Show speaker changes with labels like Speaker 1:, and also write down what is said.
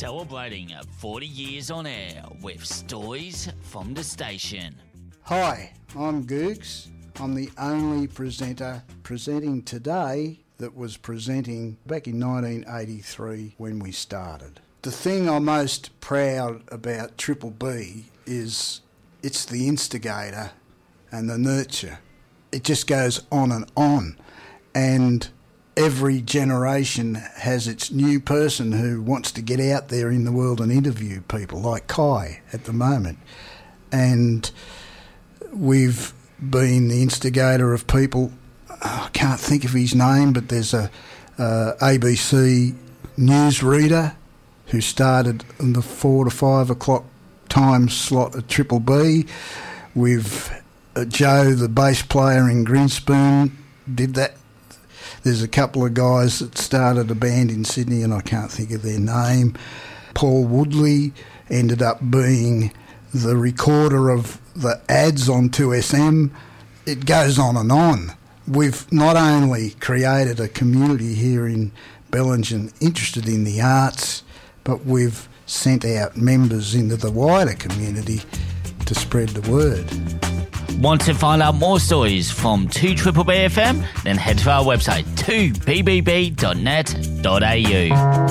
Speaker 1: Celebrating 40 years on air with stories from the station.
Speaker 2: Hi, I'm Googs. I'm the only presenter presenting today that was presenting back in 1983 when we started. The thing I'm most proud about Triple B is it's the instigator and the nurture. It just goes on, and every generation has its new person who wants to get out there in the world and interview people, like Kai at the moment. And we've been the instigator of people, I can't think of his name, but there's a ABC news reader who started in the 4 to 5 o'clock time slot at Triple B. We've Joe, the bass player in Grinspoon, did that. There's a couple of guys that started a band in Sydney and I can't think of their name. Paul Woodley ended up being the recorder of the ads on 2SM. It goes on. We've not only created a community here in Bellingen interested in the arts, but we've sent out members into the wider community to spread the word.
Speaker 1: Want to find out more stories from 2BBB FM? Then head to our website 2bbb.net.au.